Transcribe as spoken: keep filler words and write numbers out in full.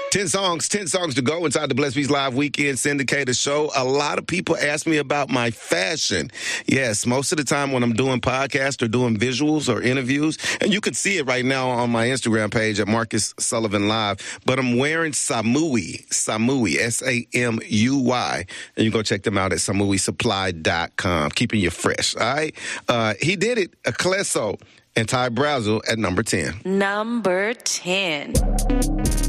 ten songs, ten songs to go inside the Blessed Beats Live Weekend Syndicator show. A lot of people ask me about my fashion. Yes, most of the time when I'm doing podcasts or doing visuals or interviews, and you can see it right now on my Instagram page at Marcus Sullivan Live, but I'm wearing Samui, Samui, S A M U Y, and you can go check them out at samui supply dot com. Keeping you fresh, all right? Uh, he did it, Akleso and Ty Brazel at number ten. Number ten.